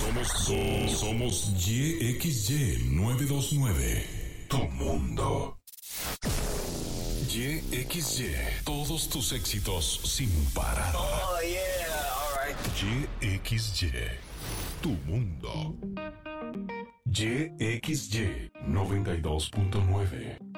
Somos YXY 929. Tu mundo. YXY. Todos tus éxitos sin parar. Oh, yeah. All right. YXY. Tu mundo. YXY 92.9.